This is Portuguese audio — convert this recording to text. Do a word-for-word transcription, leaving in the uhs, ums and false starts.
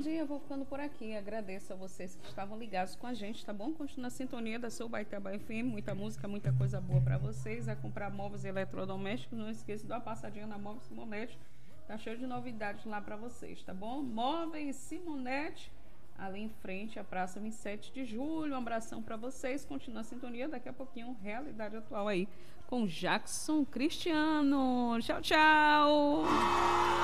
tarde. Eu vou ficando por aqui. Agradeço a vocês que estavam ligados com a gente, tá bom? Continua na sintonia da Sou Baitaba F M. Muita música, muita coisa boa para vocês. A comprar móveis eletrodomésticos. Não esqueça de dar uma passadinha na Móveis Simonete. Tá cheio de novidades lá para vocês, tá bom? Móveis Simonete, ali em frente à Praça vinte e sete de julho. Um abração para vocês. Continua a sintonia. Daqui a pouquinho, Realidade Atual aí com Jackson Cristiano. Tchau, tchau.